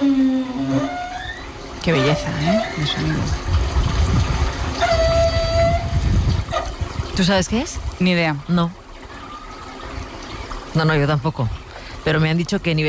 Qué belleza, ¿eh? De sonido. ¿Tú sabes qué es? Ni idea. No. No, yo tampoco. Pero me han dicho que nivel